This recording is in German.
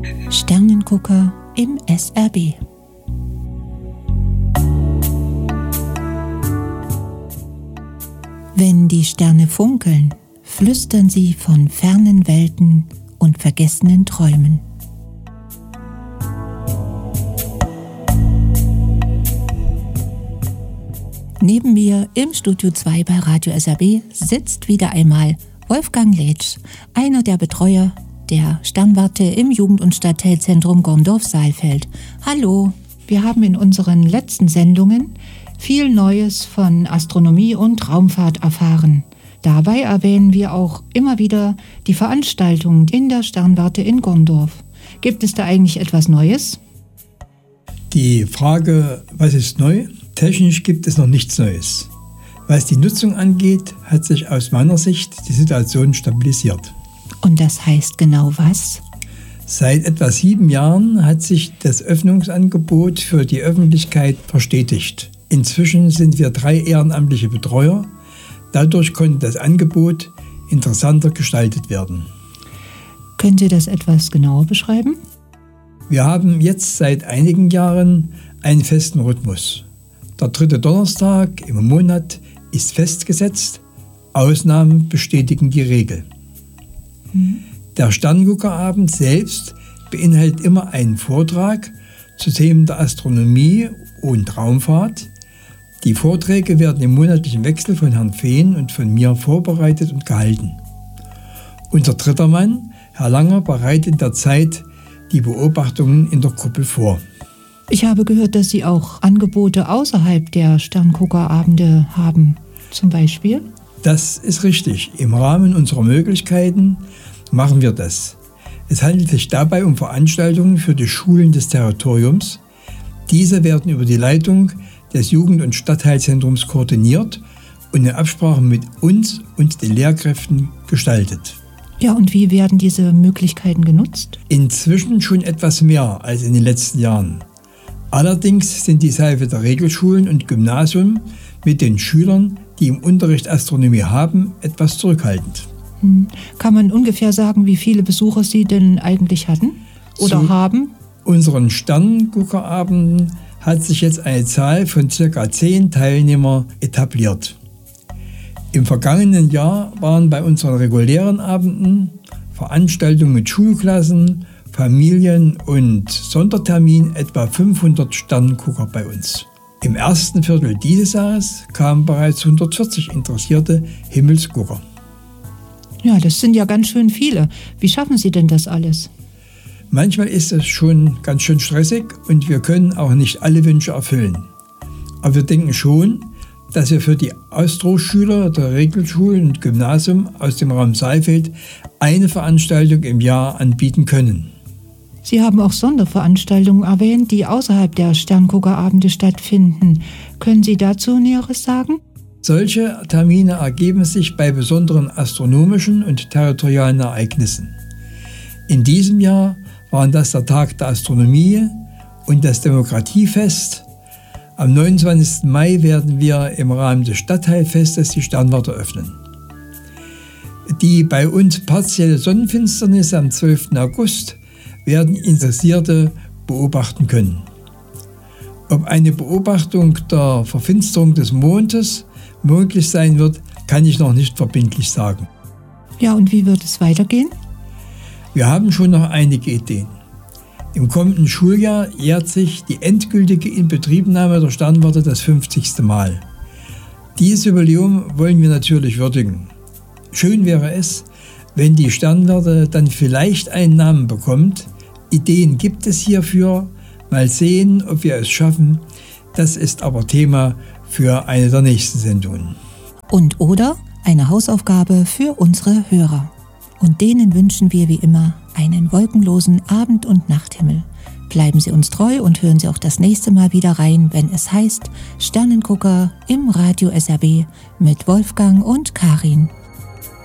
Sternengucker im SRB. Wenn die Sterne funkeln, flüstern sie von fernen Welten und vergessenen Träumen. Neben mir im Studio 2 bei Radio SRB sitzt wieder einmal Wolfgang Letsch, einer der Betreuer der Sternwarte im Jugend- und Stadtteilzentrum Gormdorf-Saalfeld. Hallo, wir haben in unseren letzten Sendungen viel Neues von Astronomie und Raumfahrt erfahren. Dabei erwähnen wir auch immer wieder die Veranstaltungen in der Sternwarte in Gormdorf. Gibt es da eigentlich etwas Neues? Die Frage, was ist neu? Technisch gibt es noch nichts Neues. Was die Nutzung angeht, hat sich aus meiner Sicht die Situation stabilisiert. Und das heißt genau was? Seit etwa 7 Jahren hat sich das Öffnungsangebot für die Öffentlichkeit verstetigt. Inzwischen sind wir 3 ehrenamtliche Betreuer. Dadurch konnte das Angebot interessanter gestaltet werden. Können Sie das etwas genauer beschreiben? Wir haben jetzt seit einigen Jahren einen festen Rhythmus. Der 3. Donnerstag im Monat ist festgesetzt. Ausnahmen bestätigen die Regel. Der Sternguckerabend selbst beinhaltet immer einen Vortrag zu Themen der Astronomie und Raumfahrt. Die Vorträge werden im monatlichen Wechsel von Herrn Fehn und von mir vorbereitet und gehalten. Unser dritter Mann, Herr Langer, bereitet in der Zeit die Beobachtungen in der Kuppel vor. Ich habe gehört, dass Sie auch Angebote außerhalb der Sternguckerabende haben, zum Beispiel? Das ist richtig. Im Rahmen unserer Möglichkeiten machen wir das. Es handelt sich dabei um Veranstaltungen für die Schulen des Territoriums. Diese werden über die Leitung des Jugend- und Stadtteilzentrums koordiniert und in Absprache mit uns und den Lehrkräften gestaltet. Ja, und wie werden diese Möglichkeiten genutzt? Inzwischen schon etwas mehr als in den letzten Jahren. Allerdings sind die Seite der Regelschulen und Gymnasium mit den Schülern, die im Unterricht Astronomie haben, etwas zurückhaltend. Kann man ungefähr sagen, wie viele Besucher Sie denn eigentlich hatten oder haben? Unseren Sternguckerabenden hat sich jetzt eine Zahl von ca. 10 Teilnehmer etabliert. Im vergangenen Jahr waren bei unseren regulären Abenden Veranstaltungen mit Schulklassen, Familien und Sonderterminen etwa 500 Sterngucker bei uns. Im ersten Viertel dieses Jahres kamen bereits 140 interessierte Himmelsgucker. Ja, das sind ja ganz schön viele. Wie schaffen Sie denn das alles? Manchmal ist es schon ganz schön stressig und wir können auch nicht alle Wünsche erfüllen. Aber wir denken schon, dass wir für die Astroschüler der Regelschulen und Gymnasium aus dem Raum Saalfeld eine Veranstaltung im Jahr anbieten können. Sie haben auch Sonderveranstaltungen erwähnt, die außerhalb der Sternguckerabende stattfinden. Können Sie dazu Näheres sagen? Solche Termine ergeben sich bei besonderen astronomischen und territorialen Ereignissen. In diesem Jahr waren das der Tag der Astronomie und das Demokratiefest. Am 29. Mai werden wir im Rahmen des Stadtteilfestes die Sternwarte öffnen. Die bei uns partielle Sonnenfinsternis am 12. August werden Interessierte beobachten können. Ob eine Beobachtung der Verfinsterung des Mondes möglich sein wird, kann ich noch nicht verbindlich sagen. Ja, und wie wird es weitergehen? Wir haben schon noch einige Ideen. Im kommenden Schuljahr jährt sich die endgültige Inbetriebnahme der Sternwarte das 50. Mal. Dieses Jubiläum wollen wir natürlich würdigen. Schön wäre es, wenn die Sternwarte dann vielleicht einen Namen bekommt. Ideen gibt es hierfür. Mal sehen, ob wir es schaffen. Das ist aber Thema für eine der nächsten Sendungen. Und oder eine Hausaufgabe für unsere Hörer. Und denen wünschen wir wie immer einen wolkenlosen Abend- und Nachthimmel. Bleiben Sie uns treu und hören Sie auch das nächste Mal wieder rein, wenn es heißt Sternengucker im Radio SRB mit Wolfgang und Karin.